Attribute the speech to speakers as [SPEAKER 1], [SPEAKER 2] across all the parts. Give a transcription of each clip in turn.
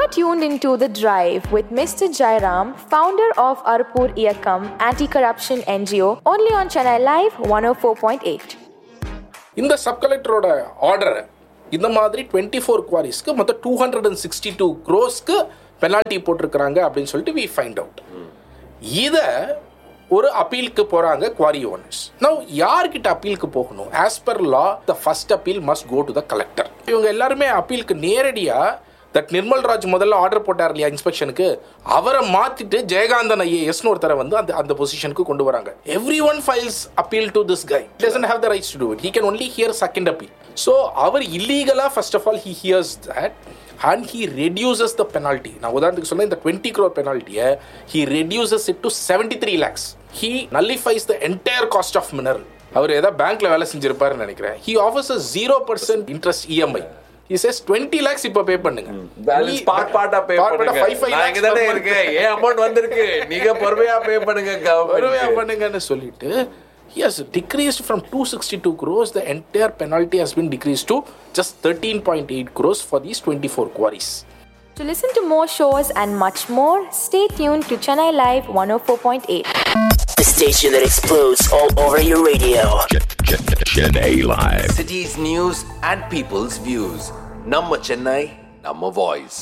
[SPEAKER 1] You're tuned into The Drive with Mr. Jairam, founder of Arpur Iyakam Anti-Corruption NGO, only on Chennai Live 104.8.
[SPEAKER 2] இந்த sub கலெக்டரோட order இந்த மாதிரி 24 குவாரிஸ்க்கு மொத்தம் 262 crores penalty போட்டிருக்கிறாங்க அப்படின்னு சொல்லிட்டு we find out. இதை ஒரு அப்பீலுக்கு போறாங்க குவாரி ஓனர்ஸ். நவ் யார்கிட்ட அப்பீலுக்கு போகணும்? As per law the first appeal must go to the collector. இவங்க எல்லாருமே அப்பீலுக்கு நேரடியா தட் நிர்மல் ராஜ் முதல்ல ஆர்டர் போட்டார் இல்லையா இன்ஸ்பெக்ஷனுக்கு, அவரை மாத்திட்டு ஜெயகாந்தன் ஐஏஎஸ்னு ஒருத்தரை வந்து அந்த பொசிஷனுக்கு கொண்டு வராங்க. Every one files appeal to this guy. Doesn't have the rights to to it. He can only here second appeal. So our இல்லீகலா first of all he hears that and he reduces the penalty. நான் உதாரணத்துக்கு சொல்ல இந்த 20 crore penalty he reduces it to 73 lakhs. He nullifies the entire cost of mineral. அவர் ஏதாவது பேங்க்ல வேலை செஞ்சிருப்பாருன்னு நினைக்கிறேன். He offers a 0% interest EMI. He says 20 lakhs இப்ப பே பண்ணுங்க.
[SPEAKER 3] பேலன்ஸ் பார்ட்டா பே பண்ணுங்க. நான் இங்க தானே இருக்கேன். ஏன் அமௌண்ட் வந்திருக்கு, நீங்க பொறுமையா பே பண்ணுங்க,
[SPEAKER 2] பொறுமையா பண்ணுங்கன்னு சொல்லிட்டு he has decreased from 262 crores. The entire penalty has been decreased to just 13.8 crores for these 24 quarries.
[SPEAKER 1] To listen to more shows and much more, stay tuned to Chennai Live 104.8.
[SPEAKER 4] The station that explodes all over your radio.
[SPEAKER 5] Chennai Live.
[SPEAKER 3] City's news and people's views. Namma Chennai, Namma voice.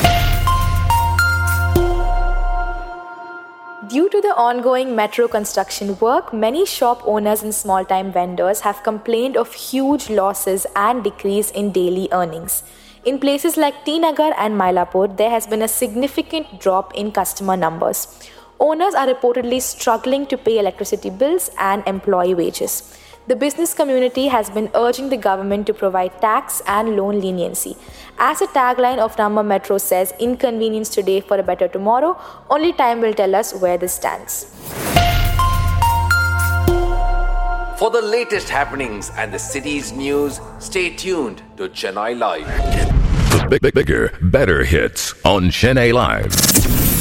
[SPEAKER 1] Due to the ongoing metro construction work, many shop owners and small-time vendors have complained of huge losses and decrease in daily earnings. In places like T Nagar and Mylapore, there has been a significant drop in customer numbers. Owners are reportedly struggling to pay electricity bills and employee wages. The business community has been urging the government to provide tax and loan leniency. As a tagline of Namma Metro says, inconvenience today for a better tomorrow, only time will tell us where this stands.
[SPEAKER 3] For the latest happenings and the city's news, stay tuned to Chennai Live.
[SPEAKER 5] The bigger, better hits on Chennai Live.